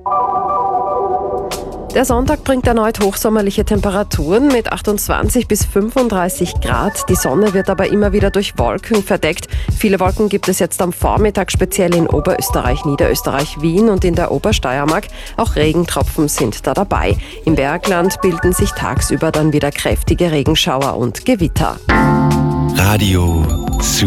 Der Sonntag bringt erneut hochsommerliche Temperaturen mit 28 bis 35 Grad. Die Sonne wird aber immer wieder durch Wolken verdeckt. Viele Wolken gibt es jetzt am Vormittag, speziell in Oberösterreich, Niederösterreich, Wien und in der Obersteiermark. Auch Regentropfen sind da dabei. Im Bergland bilden sich tagsüber dann wieder kräftige Regenschauer und Gewitter. Radio